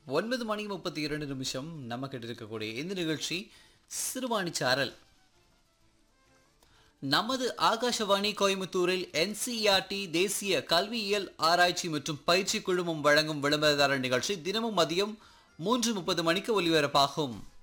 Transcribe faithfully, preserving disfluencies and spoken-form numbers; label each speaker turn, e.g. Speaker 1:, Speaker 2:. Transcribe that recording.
Speaker 1: ஒன்பது மணி முப்பத்தி இரண்டு நிமிஷம் நம்ம கிட்ட இருக்கக்கூடிய இந்த நிகழ்ச்சி சிறுவாணி சாரல். நமது ஆகாஷவாணி கோயம்புத்தூரில் என்சிஇஆர்டி தேசிய கல்வியியல் ஆராய்ச்சி மற்றும் பயிற்சி குழுமம் வழங்கும் விளம்பரதாரர் நிகழ்ச்சி தினமும் மதியம் மூன்று முப்பது மணிக்கு ஒலிபரப்பாகும்.